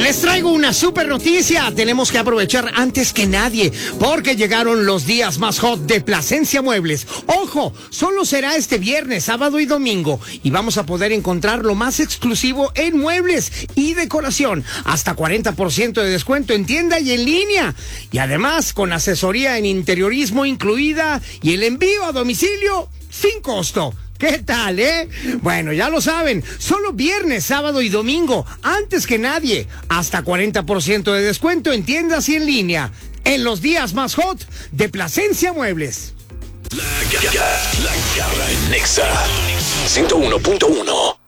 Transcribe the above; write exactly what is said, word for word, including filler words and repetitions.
Les traigo una super noticia. Tenemos que aprovechar antes que nadie, porque llegaron los días más hot de Plasencia Muebles. Ojo, solo será este viernes, sábado y domingo, y vamos a poder encontrar lo más exclusivo en muebles y decoración. Hasta cuarenta por ciento de descuento en tienda y en línea. Y además, con asesoría en interiorismo incluida y el envío a domicilio sin costo. ¿Qué tal, eh? Bueno, ya lo saben, solo viernes, sábado y domingo, antes que nadie, hasta cuarenta por ciento de descuento en tiendas y en línea, en los días más hot de Plasencia Muebles. La, ga, ga, la garra en Nexa ciento uno punto uno.